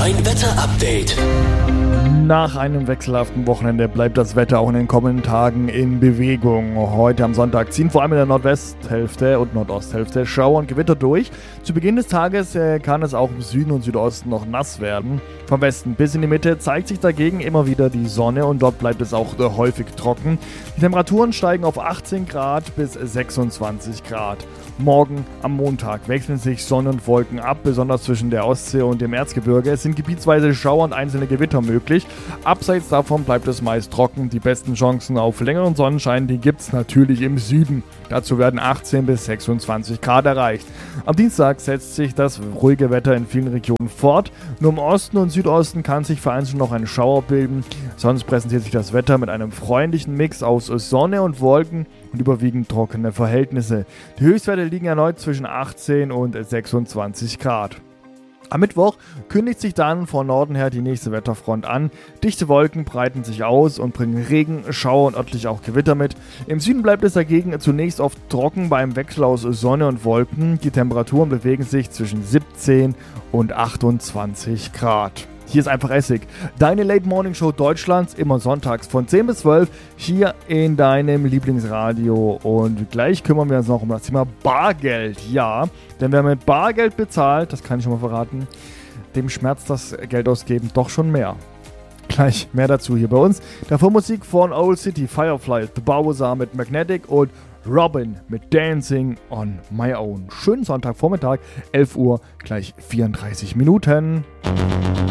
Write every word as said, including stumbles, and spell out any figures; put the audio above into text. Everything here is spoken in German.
Dein Wetter-Update. Nach einem wechselhaften Wochenende bleibt das Wetter auch in den kommenden Tagen in Bewegung. Heute am Sonntag ziehen vor allem in der Nordwesthälfte und Nordosthälfte Schauer und Gewitter durch. Zu Beginn des Tages äh, kann es auch im Süden und Südosten noch nass werden. Vom Westen bis in die Mitte zeigt sich dagegen immer wieder die Sonne und dort bleibt es auch äh, häufig trocken. Die Temperaturen steigen auf achtzehn Grad bis sechsundzwanzig Grad. Morgen am Montag wechseln sich Sonne und Wolken ab, besonders zwischen der Ostsee und dem Erzgebirge. Es sind gebietsweise Schauer und einzelne Gewitter möglich. Abseits davon bleibt es meist trocken. Die besten Chancen auf längeren Sonnenschein, die gibt es natürlich im Süden. Dazu werden achtzehn bis sechsundzwanzig Grad erreicht. Am Dienstag setzt sich das ruhige Wetter in vielen Regionen fort. Nur im Osten und Südosten kann sich vereinzelt noch ein Schauer bilden. Sonst präsentiert sich das Wetter mit einem freundlichen Mix aus Sonne und Wolken und überwiegend trockene Verhältnisse. Die Höchstwerte liegen erneut zwischen achtzehn und sechsundzwanzig Grad. Am Mittwoch kündigt sich dann von Norden her die nächste Wetterfront an. Dichte Wolken breiten sich aus und bringen Regen, Schauer und örtlich auch Gewitter mit. Im Süden bleibt es dagegen zunächst oft trocken beim Wechsel aus Sonne und Wolken. Die Temperaturen bewegen sich zwischen siebzehn und achtundzwanzig Grad. Hier ist einfach Essig. Deine Late Morning Show Deutschlands, immer sonntags von zehn bis zwölf, hier in deinem Lieblingsradio. Und gleich kümmern wir uns noch um das Thema Bargeld. Ja, denn wer mit Bargeld bezahlt, das kann ich schon mal verraten, dem schmerzt das Geld ausgeben doch schon mehr. Gleich mehr dazu hier bei uns. Davor Musik von Old City, Firefly, The Bowser mit Magnetic und Robin mit Dancing on My Own. Schönen Sonntagvormittag, elf Uhr, gleich vierunddreißig Minuten.